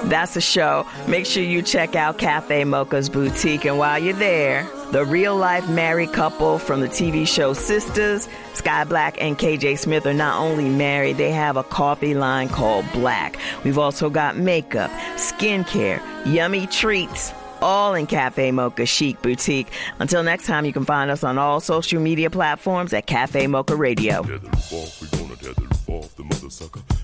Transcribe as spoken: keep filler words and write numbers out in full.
That's a show. Make sure you check out Cafe Mocha's boutique. And while you're there, the real-life married couple from the T V show Sisters, Sky Black and K J Smith, are not only married, they have a coffee line called Black. We've also got makeup, skincare, yummy treats, all in Cafe Mocha Chic Boutique. Until next time, you can find us on all social media platforms at Cafe Mocha Radio. Tether off, we gonna tether off the mother sucker.